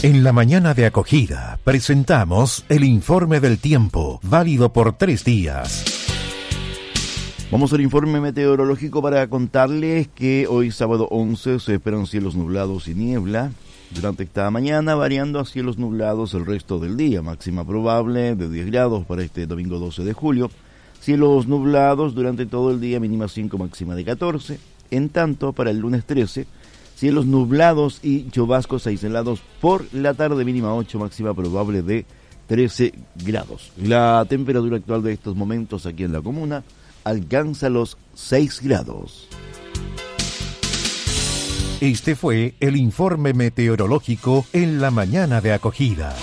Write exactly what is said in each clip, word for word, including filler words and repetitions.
En la mañana de acogida presentamos el informe del tiempo, válido por tres días. Vamos al informe meteorológico para contarles que hoy sábado once se esperan cielos nublados y niebla durante esta mañana, variando a cielos nublados el resto del día. Máxima probable de diez grados para este domingo doce de julio. Cielos nublados durante todo el día, mínima cinco, máxima de catorce. En tanto, para el lunes trece, cielos nublados y chubascos aislados por la tarde, mínima ocho, máxima probable de trece grados. La temperatura actual de estos momentos aquí en la comuna alcanza los seis grados. Este fue el informe meteorológico en la mañana de acogida.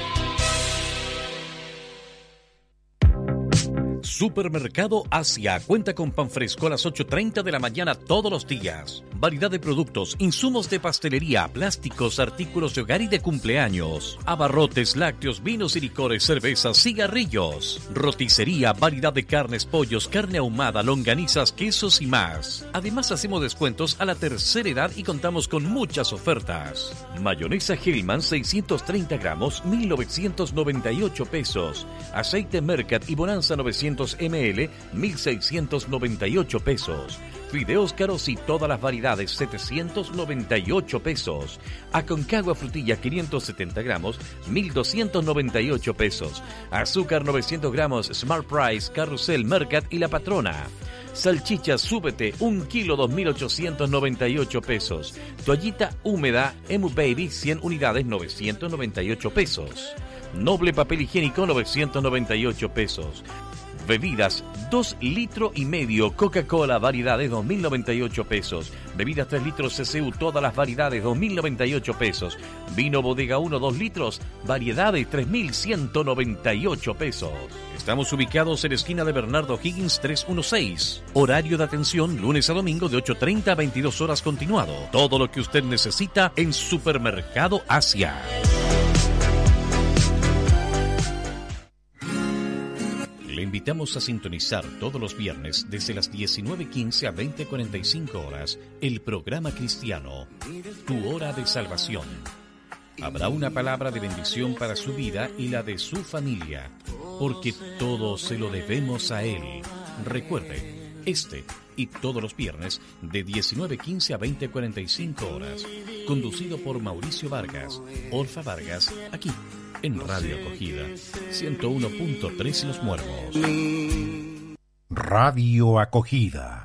Supermercado Asia cuenta con pan fresco a las ocho treinta de la mañana todos los días. Variedad de productos, insumos de pastelería, plásticos, artículos de hogar y de cumpleaños. Abarrotes, lácteos, vinos y licores, cervezas, cigarrillos. Roticería, variedad de carnes, pollos, carne ahumada, longanizas, quesos y más. Además hacemos descuentos a la tercera edad y contamos con muchas ofertas. Mayonesa Hellman seiscientos treinta gramos, mil novecientos noventa y ocho pesos. Aceite Mercat y Bonanza novecientos mililitros, mil seiscientos noventa y ocho pesos. Fideos caros y todas las variedades, setecientos noventa y ocho pesos. Aconcagua frutilla quinientos setenta gramos, mil doscientos noventa y ocho pesos. Azúcar novecientos gramos, Smart Price, Carrusel, Mercat y La Patrona. Salchicha Súbete, un kilo, dos mil ochocientos noventa y ocho pesos. Toallita húmeda, Emu Baby, cien unidades, novecientos noventa y ocho pesos. Noble papel higiénico, novecientos noventa y ocho pesos. Bebidas, dos litros y medio, Coca-Cola, variedades, dos mil noventa y ocho pesos. Bebidas tres litros C C U, todas las variedades, dos mil noventa y ocho pesos. Vino Bodega uno, dos litros, variedades, tres mil ciento noventa y ocho pesos. Estamos ubicados en la esquina de Bernardo Higgins trescientos dieciséis. Horario de atención, lunes a domingo de ocho treinta a veintidós horas continuado. Todo lo que usted necesita en Supermercado Asia. Le invitamos a sintonizar todos los viernes desde las diecinueve quince a veinte cuarenta y cinco horas el programa cristiano Tu Hora de Salvación. Habrá una palabra de bendición para su vida y la de su familia, porque todo se lo debemos a Él. Recuerde, este y todos los viernes de diecinueve quince a veinte cuarenta y cinco horas, conducido por Mauricio Vargas, Orfa Vargas, aquí en Radio Acogida, ciento uno punto tres Los Muermos. Radio Acogida.